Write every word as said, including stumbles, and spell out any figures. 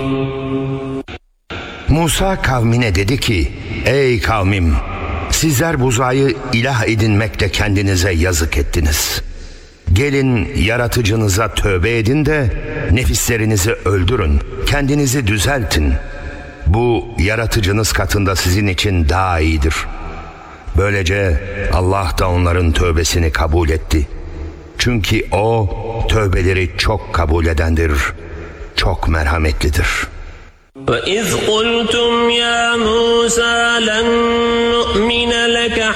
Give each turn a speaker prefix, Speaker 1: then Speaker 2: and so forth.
Speaker 1: Musa kavmine dedi ki, ey kavmim, sizler buzağı ilah edinmekle kendinize yazık ettiniz. Gelin yaratıcınıza tövbe edin de nefislerinizi öldürün, kendinizi düzeltin. Bu yaratıcınız katında sizin için daha iyidir. Böylece Allah da onların tövbesini kabul etti. Çünkü O tövbeleri çok kabul edendir, çok merhametlidir.
Speaker 2: وَإِذْ قُلْتُمْ يَا مُوسَى لَن نُّؤْمِنَ لَكَ